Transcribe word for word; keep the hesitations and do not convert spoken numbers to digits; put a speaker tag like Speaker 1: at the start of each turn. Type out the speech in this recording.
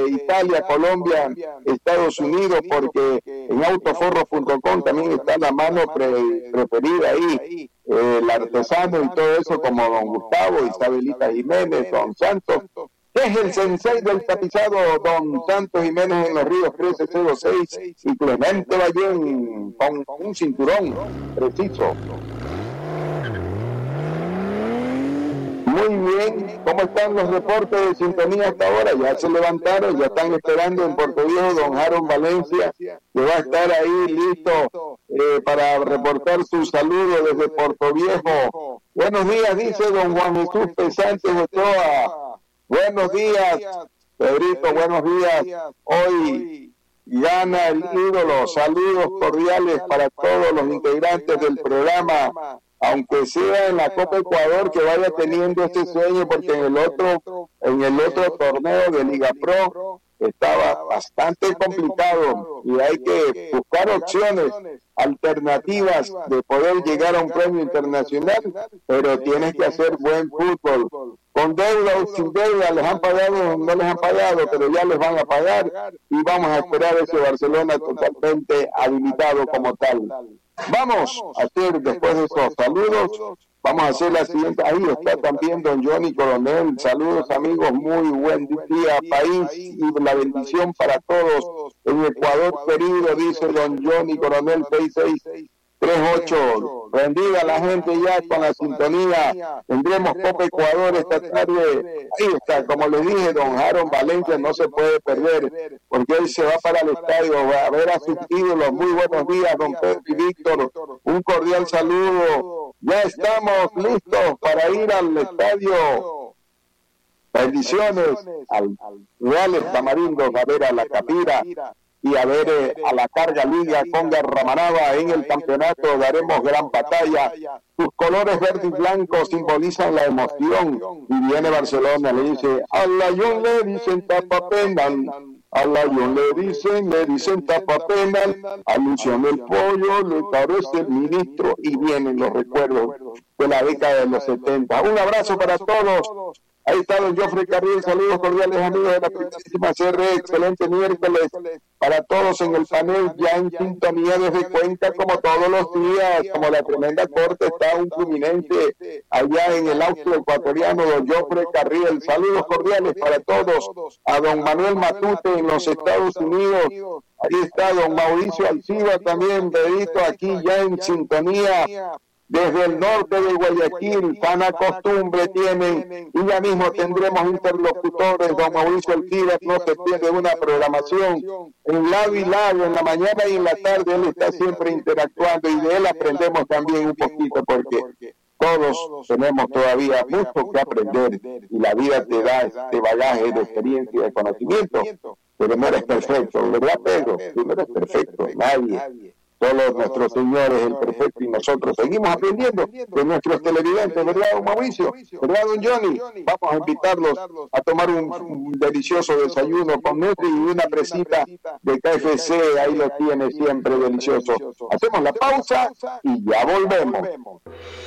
Speaker 1: de Italia, Colombia, Estados Unidos, porque en autoforros punto com también está la mano pre, preferida ahí, eh, el artesano y todo eso, como don Gustavo, Isabelita Jiménez, don Santos, que es el sensei del tapizado, don Santos Jiménez en los Ríos trece cero seis, y Clemente Ballén con, con un cinturón preciso. Muy bien, ¿cómo están los reportes de sintonía hasta ahora? Ya se levantaron, ya están esperando en Puerto Viejo don Harold Valencia, que va a estar ahí listo eh, para reportar su saludo desde Puerto Viejo. Buenos días, dice don Juan Jesús Pesantes Ochoa. Buenos días, Pedrito, buenos días. Hoy gana el ídolo. Saludos cordiales para todos los integrantes del programa, aunque sea en la Copa Ecuador, que vaya teniendo este sueño, porque en el otro en el otro torneo de Liga Pro estaba bastante complicado y hay que buscar opciones alternativas de poder llegar a un premio internacional, pero tienes que hacer buen fútbol. Con deuda o sin deuda, les han pagado, no les han pagado, pero ya les van a pagar, y vamos a esperar ese Barcelona totalmente habilitado como tal. Vamos a hacer, después de esos saludos, vamos a hacer la siguiente. Ahí está también don Johnny Coronel. Saludos, amigos, muy buen día, país, y la bendición para todos en Ecuador querido, dice don Johnny Coronel seis seis tres ocho. Bendiga a la gente ya con la sintonía. Tendremos Copa Ecuador esta tarde. Ahí está, como les dije, don Harold Valencia no se puede perder, porque él se va para el estadio a ver a sus ídolos. Muy buenos días, don Pedro y Víctor. Un cordial saludo. Ya estamos listos para ir al estadio. Bendiciones al Reales Tamarindos, a ver a la Capira y a ver eh, a la Carga Liga Conga Ramanaba en el campeonato. Daremos gran batalla. Sus colores verde y blanco simbolizan la emoción, y viene Barcelona, le dice a la Jun le dicen tapa penal, a la Jun le dicen, le dicen tapa penal, alusión del pollo, le parece el ministro, y vienen los recuerdos de la década de los setenta. Un abrazo para todos. Ahí está don Joffrey Carril, saludos cordiales amigos de la primerísima C R, excelente miércoles para todos en el panel, ya en sintonía desde Cuenca como todos los días, como la tremenda corte está un Fluminense allá en el austro ecuatoriano, don Joffrey Carril, saludos cordiales para todos, a don Manuel Matute en los Estados Unidos, ahí está don Mauricio Alciba también, dedito aquí ya en sintonía, desde el norte de Guayaquil, sana costumbre tienen, y ya mismo tendremos interlocutores. Don Mauricio Alciba no se pierde una programación en lado y lado, en la mañana y en la tarde, él está siempre interactuando, y de él aprendemos también un poquito, porque todos tenemos todavía mucho que aprender, y la vida te da este bagaje de experiencia y de conocimiento, pero no eres perfecto, ¿verdad, Pedro? Tú no eres perfecto, nadie. Solo nuestro Señor es el perfecto, y nosotros seguimos aprendiendo de nuestros televidentes, ¿verdad, don Mauricio? ¿Verdad, don Johnny? Vamos a invitarlos a tomar un, un delicioso desayuno con Nutri y una presita de K F C, ahí lo tiene siempre delicioso. Hacemos la pausa y ya volvemos.